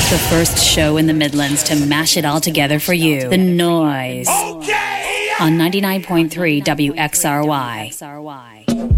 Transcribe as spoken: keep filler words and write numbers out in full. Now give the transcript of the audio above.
The first show in the Midlands to mash it all together for you. The Noise. Okay. On ninety-nine point three W X R Y.